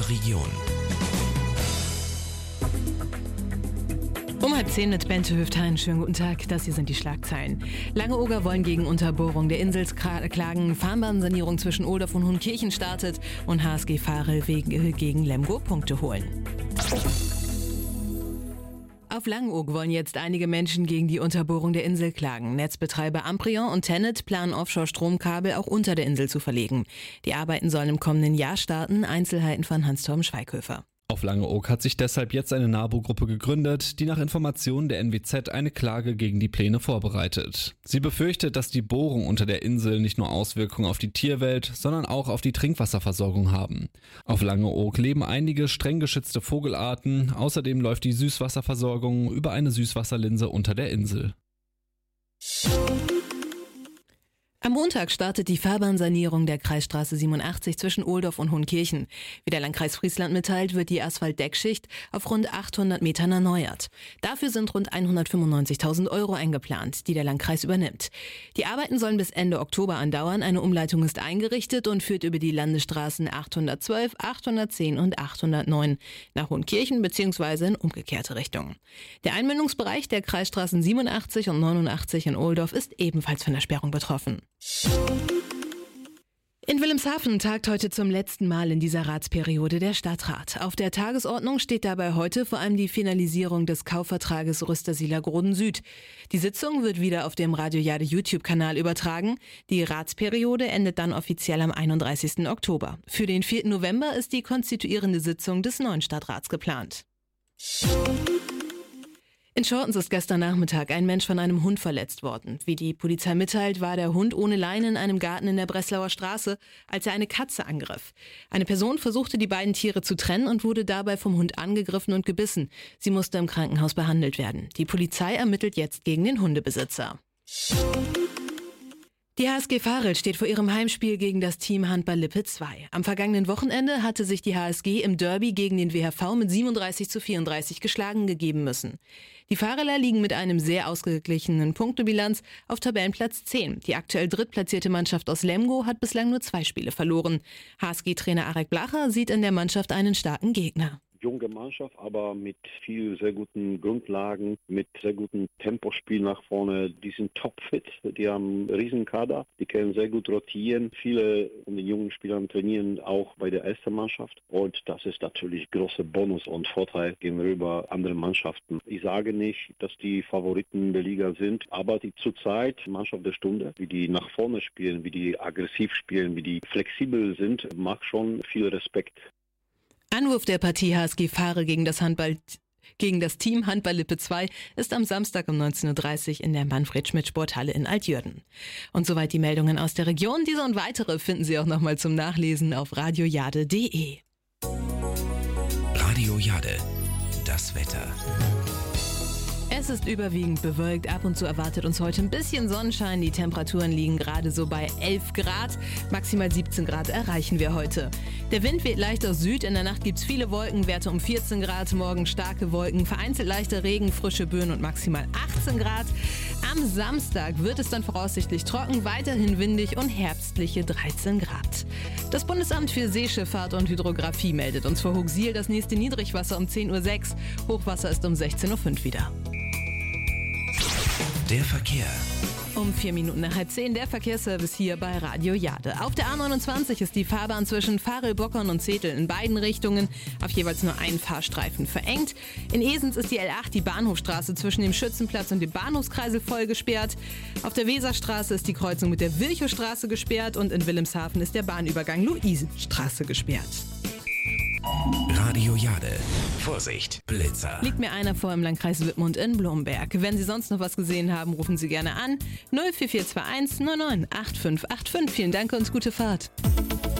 unserer Region. Um 9:30 mit Bente Hüfthain. Schönen guten Tag, das hier sind die Schlagzeilen. Langeoger wollen gegen Unterbohrung der Insel klagen, Fahrbahnsanierung zwischen Oldorf und Hohenkirchen startet und HSG Farel gegen Lemgo Punkte holen. Auf Langeoog wollen jetzt einige Menschen gegen die Unterbohrung der Insel klagen. Netzbetreiber Amprion und Tennet planen Offshore-Stromkabel auch unter der Insel zu verlegen. Die Arbeiten sollen im kommenden Jahr starten. Einzelheiten von Hans-Torben Schweighöfer. Auf Langeoog hat sich deshalb jetzt eine NABU-Gruppe gegründet, die nach Informationen der NWZ eine Klage gegen die Pläne vorbereitet. Sie befürchtet, dass die Bohrungen unter der Insel nicht nur Auswirkungen auf die Tierwelt, sondern auch auf die Trinkwasserversorgung haben. Auf Langeoog leben einige streng geschützte Vogelarten, außerdem läuft die Süßwasserversorgung über eine Süßwasserlinse unter der Insel. Am Montag startet die Fahrbahnsanierung der Kreisstraße 87 zwischen Oldorf und Hohenkirchen. Wie der Landkreis Friesland mitteilt, wird die Asphaltdeckschicht auf rund 800 Metern erneuert. Dafür sind rund 195.000 € eingeplant, die der Landkreis übernimmt. Die Arbeiten sollen bis Ende Oktober andauern. Eine Umleitung ist eingerichtet und führt über die Landesstraßen 812, 810 und 809 nach Hohenkirchen bzw. in umgekehrte Richtung. Der Einmündungsbereich der Kreisstraßen 87 und 89 in Oldorf ist ebenfalls von der Sperrung betroffen. In Wilhelmshaven tagt heute zum letzten Mal in dieser Ratsperiode der Stadtrat. Auf der Tagesordnung steht dabei heute vor allem die Finalisierung des Kaufvertrages Rüstersila Groden Süd. Die Sitzung wird wieder auf dem Radio Jade YouTube-Kanal übertragen. Die Ratsperiode endet dann offiziell am 31. Oktober. Für den 4. November ist die konstituierende Sitzung des neuen Stadtrats geplant. In Schortens ist gestern Nachmittag ein Mensch von einem Hund verletzt worden. Wie die Polizei mitteilt, war der Hund ohne Leine in einem Garten in der Breslauer Straße, als er eine Katze angriff. Eine Person versuchte, die beiden Tiere zu trennen und wurde dabei vom Hund angegriffen und gebissen. Sie musste im Krankenhaus behandelt werden. Die Polizei ermittelt jetzt gegen den Hundebesitzer. Die HSG Farel steht vor ihrem Heimspiel gegen das Team Handball Lippe 2. Am vergangenen Wochenende hatte sich die HSG im Derby gegen den WHV mit 37:34 geschlagen gegeben müssen. Die Fareler liegen mit einem sehr ausgeglichenen Punktebilanz auf Tabellenplatz 10. Die aktuell drittplatzierte Mannschaft aus Lemgo hat bislang nur 2 Spiele verloren. HSG-Trainer Arek Blacher sieht in der Mannschaft einen starken Gegner. Junge Mannschaft, aber mit viel sehr guten Grundlagen, mit sehr gutem Tempospiel nach vorne. Die sind topfit, die haben einen riesen Kader, die können sehr gut rotieren. Viele von den jungen Spielern trainieren auch bei der ersten Mannschaft und das ist natürlich großer Bonus und Vorteil gegenüber anderen Mannschaften. Ich sage nicht, dass die Favoriten der Liga sind, aber die zurzeit Mannschaft der Stunde, wie die nach vorne spielen, wie die aggressiv spielen, wie die flexibel sind, macht schon viel Respekt. Anwurf der Partie HSG Farel gegen das Team Handball Lippe 2 ist am Samstag um 19:30 Uhr in der Manfred-Schmidt-Sporthalle in Altjörden. Und soweit die Meldungen aus der Region. Diese und weitere finden Sie auch nochmal zum Nachlesen auf radiojade.de. Radio Jade, das Wetter. Es ist überwiegend bewölkt, ab und zu erwartet uns heute ein bisschen Sonnenschein. Die Temperaturen liegen gerade so bei 11 Grad, maximal 17 Grad erreichen wir heute. Der Wind weht leicht aus Süd, in der Nacht gibt es viele Wolken, Werte um 14 Grad, morgen starke Wolken, vereinzelt leichter Regen, frische Böen und maximal 18 Grad. Am Samstag wird es dann voraussichtlich trocken, weiterhin windig und herbstliche 13 Grad. Das Bundesamt für Seeschifffahrt und Hydrographie meldet uns vor Hooghsiel das nächste Niedrigwasser um 10:06 Uhr, Hochwasser ist um 16:05 Uhr wieder. Der Verkehr. Um 4 Minuten nach 9:30 der Verkehrsservice hier bei Radio Jade. Auf der A29 ist die Fahrbahn zwischen Farel, Bockern und Zetel in beiden Richtungen auf jeweils nur einen Fahrstreifen verengt. In Esens ist die L8, die Bahnhofstraße zwischen dem Schützenplatz und dem Bahnhofskreisel voll gesperrt. Auf der Weserstraße ist die Kreuzung mit der Wilchowstraße gesperrt und in Wilhelmshaven ist der Bahnübergang Luisenstraße gesperrt. Radio Jade. Vorsicht, Blitzer. Liegt mir einer vor im Landkreis Wittmund in Blomberg. Wenn Sie sonst noch was gesehen haben, rufen Sie gerne an. 04421 99 8585. Vielen Dank und gute Fahrt.